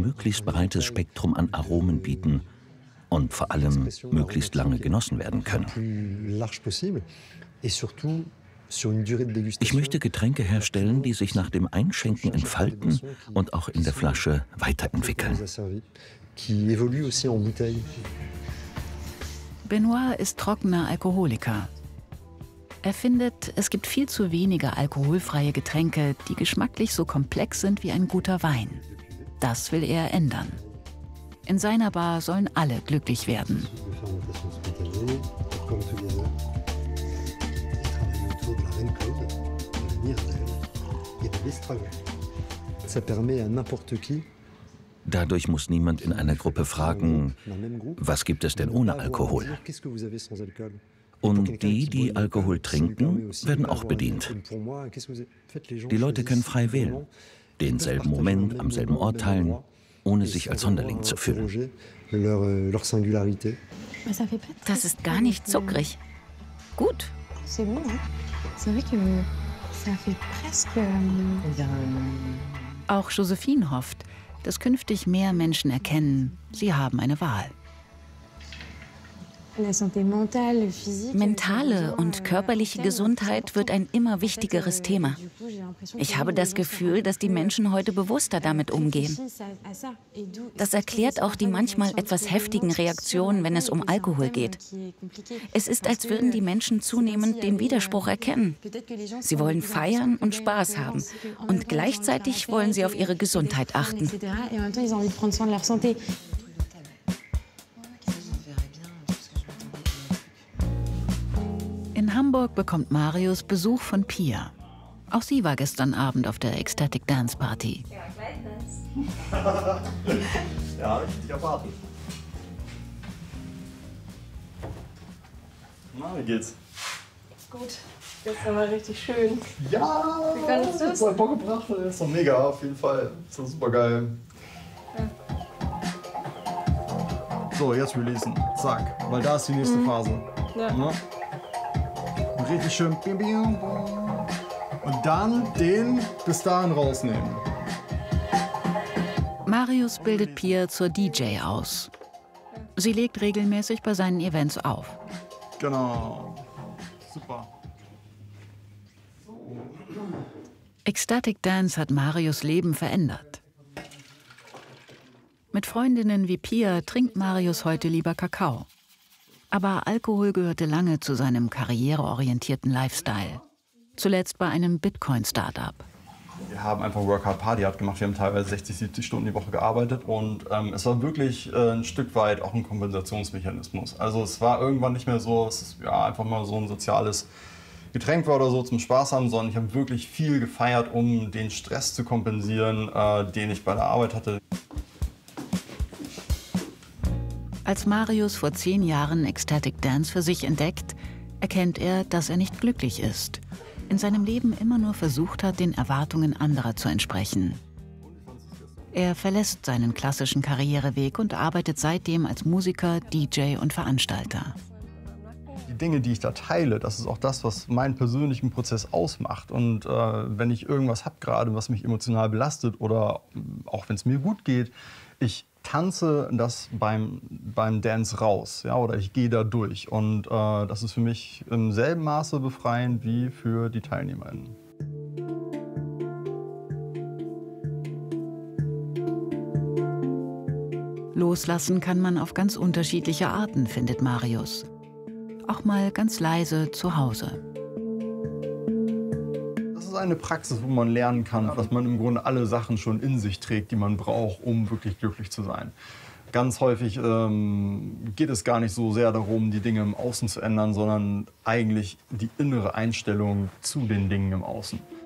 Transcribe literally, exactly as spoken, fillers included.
möglichst breites Spektrum an Aromen bieten und vor allem möglichst lange genossen werden können. Ich möchte Getränke herstellen, die sich nach dem Einschenken entfalten und auch in der Flasche weiterentwickeln. Benoit ist trockener Alkoholiker. Er findet, es gibt viel zu wenige alkoholfreie Getränke, die geschmacklich so komplex sind wie ein guter Wein. Das will er ändern. In seiner Bar sollen alle glücklich werden. Dadurch muss niemand in einer Gruppe fragen, was gibt es denn ohne Alkohol? Und die, die Alkohol trinken, werden auch bedient. Die Leute können frei wählen, denselben Moment am selben Ort teilen, ohne sich als Sonderling zu fühlen. Das ist gar nicht zuckrig. Gut. Auch Josephine hofft, dass künftig mehr Menschen erkennen, sie haben eine Wahl. Mentale und körperliche Gesundheit wird ein immer wichtigeres Thema. Ich habe das Gefühl, dass die Menschen heute bewusster damit umgehen. Das erklärt auch die manchmal etwas heftigen Reaktionen, wenn es um Alkohol geht. Es ist, als würden die Menschen zunehmend den Widerspruch erkennen. Sie wollen feiern und Spaß haben und gleichzeitig wollen sie auf ihre Gesundheit achten. In Hamburg bekommt Marius Besuch von Pia. Auch sie war gestern Abend auf der Ecstatic Dance Party. Ja, ich dich erwartet. Na, wie geht's? Gut. Gestern war richtig schön. Ja! Wie fandest du es? Zwei Bock gebracht, das ist doch mega, auf jeden Fall. Das ist super geil. Ja. So, jetzt releasen. Zack. Weil da ist die nächste mhm. Phase. Ja. Na? Richtig schön. Und dann den bis dahin rausnehmen. Marius bildet Pia zur D J aus. Sie legt regelmäßig bei seinen Events auf. Genau. Super. Ecstatic Dance hat Marius' Leben verändert. Mit Freundinnen wie Pia trinkt Marius heute lieber Kakao. Aber Alkohol gehörte lange zu seinem karriereorientierten Lifestyle. Zuletzt bei einem Bitcoin-Startup. Wir haben einfach Work Hard Party Hard gemacht. Wir haben teilweise sechzig, siebzig Stunden die Woche gearbeitet. Und ähm, es war wirklich äh, ein Stück weit auch ein Kompensationsmechanismus. Also es war irgendwann nicht mehr so, dass es ja, einfach mal so ein soziales Getränk war oder so zum Spaß haben, sondern ich habe wirklich viel gefeiert, um den Stress zu kompensieren, äh, den ich bei der Arbeit hatte. Als Marius vor zehn Jahren Ecstatic Dance für sich entdeckt, erkennt er, dass er nicht glücklich ist. In seinem Leben immer nur versucht hat, den Erwartungen anderer zu entsprechen. Er verlässt seinen klassischen Karriereweg und arbeitet seitdem als Musiker, D J und Veranstalter. Die Dinge, die ich da teile, das ist auch das, was meinen persönlichen Prozess ausmacht. Und äh, wenn ich irgendwas habe gerade, was mich emotional belastet oder auch wenn es mir gut geht, ich tanze das beim, beim Dance raus, ja, oder ich gehe da durch. Und äh, das ist für mich im selben Maße befreiend wie für die TeilnehmerInnen. Loslassen kann man auf ganz unterschiedliche Arten, findet Marius. Auch mal ganz leise zu Hause. Das ist eine Praxis, wo man lernen kann, dass man im Grunde alle Sachen schon in sich trägt, die man braucht, um wirklich glücklich zu sein. Ganz häufig ähm, geht es gar nicht so sehr darum, die Dinge im Außen zu ändern, sondern eigentlich die innere Einstellung zu den Dingen im Außen.